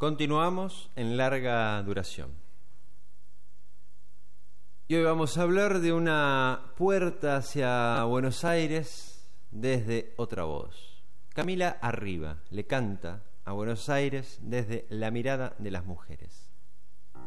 Continuamos en larga duración. Y hoy vamos a hablar de una puerta hacia Buenos Aires desde otra voz. Camila Arriba le canta a Buenos Aires desde la mirada de las mujeres.